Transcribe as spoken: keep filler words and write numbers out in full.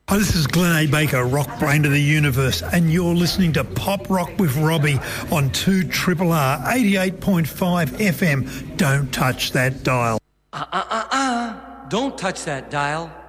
Hi, this is Glenn A. Baker, rock brain of the universe, and you're listening to Pop Rock with Robbie on two R R R eighty-eight point five F M. Don't touch that dial. Uh, uh, uh, uh. Don't touch that dial.